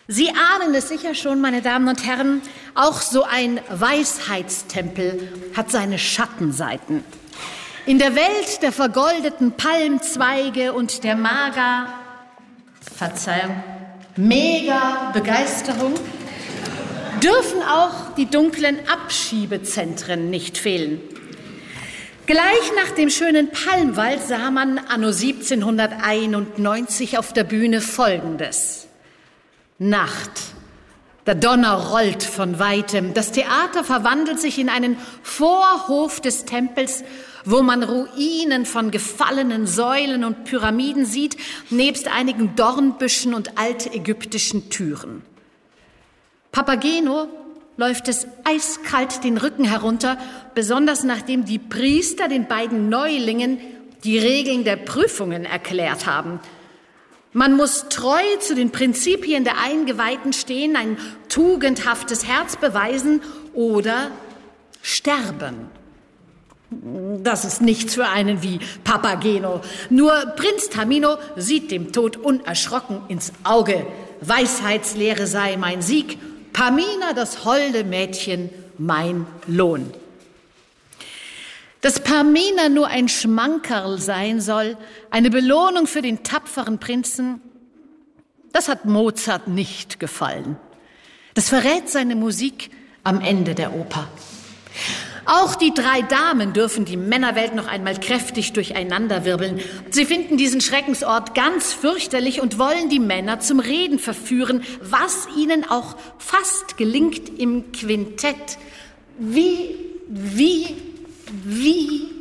Sie ahnen es sicher schon, meine Damen und Herren, auch so ein Weisheitstempel hat seine Schattenseiten. In der Welt der vergoldeten Palmzweige und der mega Begeisterung dürfen auch die dunklen Abschiebezentren nicht fehlen. Gleich nach dem schönen Palmwald sah man anno 1791 auf der Bühne Folgendes. Nacht. Der Donner rollt von Weitem. Das Theater verwandelt sich in einen Vorhof des Tempels, wo man Ruinen von gefallenen Säulen und Pyramiden sieht, nebst einigen Dornbüschen und altägyptischen Türen. Papageno läuft es eiskalt den Rücken herunter, besonders nachdem die Priester den beiden Neulingen die Regeln der Prüfungen erklärt haben. Man muss treu zu den Prinzipien der Eingeweihten stehen, ein tugendhaftes Herz beweisen oder sterben. Das ist nichts für einen wie Papageno. Nur Prinz Tamino sieht dem Tod unerschrocken ins Auge. Weisheitslehre sei mein Sieg, Pamina, das holde Mädchen, mein Lohn. Dass Pamina nur ein Schmankerl sein soll, eine Belohnung für den tapferen Prinzen, das hat Mozart nicht gefallen. Das verrät seine Musik am Ende der Oper. Auch die drei Damen dürfen die Männerwelt noch einmal kräftig durcheinanderwirbeln. Sie finden diesen Schreckensort ganz fürchterlich und wollen die Männer zum Reden verführen, was ihnen auch fast gelingt im Quintett. Wie